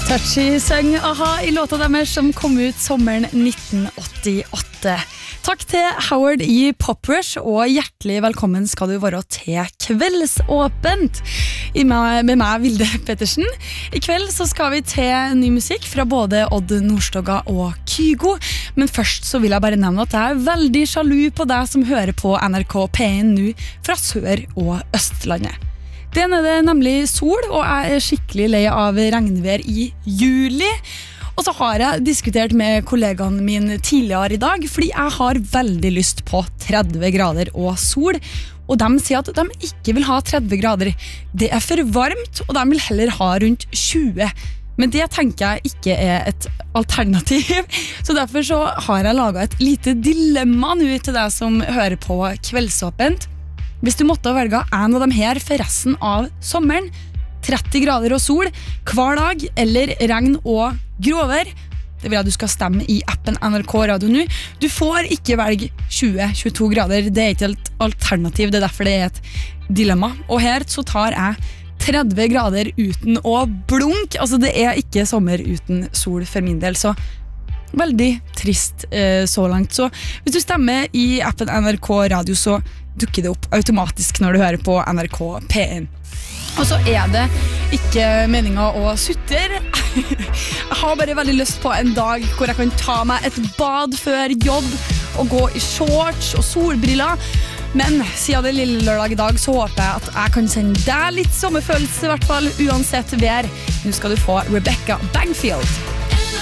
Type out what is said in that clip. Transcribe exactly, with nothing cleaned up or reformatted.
Touchy sang A-ha I låta deres som kom ut sommeren nitten åttiåtte. Takk til Howard I Poprush, og hjertelig velkommen skal du være til Kveldsåpent I meg, med meg, Vilde Pettersen. I kveld så skal vi til ny musikk fra både Odd Nordstoga og Kygo, men først så vil jeg bare nevne at jeg er veldig sjalu på deg som hører på N R K P1 nå fra Sør- og Østlandet. Den er det nemlig sol, og jeg er skikkelig lei av regnvær I juli. Og så har jeg diskutert med kollegaene mine tidligere I dag, fordi jeg har veldig lyst på tretti grader og sol, og de sier at de ikke vil ha tretti grader. Det er for varmt, og de vil heller ha rundt tjue. Men det tenker jeg ikke er et alternativ, så derfor så har jeg laget et lite dilemma nå til deg som hører på Kveldsåpent. Hvis du måtte velge en av dem her for resten av sommeren, tretti grader og sol hver dag, eller regn og gråvær, det vil jeg at du skal stemme I appen N R K Radio nå. Du får ikke velge tjue til tjueto grader, det er ikke et alternativ, det er derfor det er et dilemma. Og her så tar jeg tretti grader uten å blunk, altså det er ikke sommer uten sol for min del, så veldig trist eh, så langt. Så hvis du stemmer I appen N R K Radio, så dukker det opp automatisk når du hører på N R K P1. Og så er det ikke meningen å sutter. Jeg har bare veldig lyst på en dag hvor jeg kan ta meg et bad før jobb og gå I shorts og solbriller. Men siden det er lille lørdag I dag, så håper jeg at jeg kan sende deg litt sommerfølelse I hvert fall, uansett vær. Nå skal du få Rebecca Bangfield.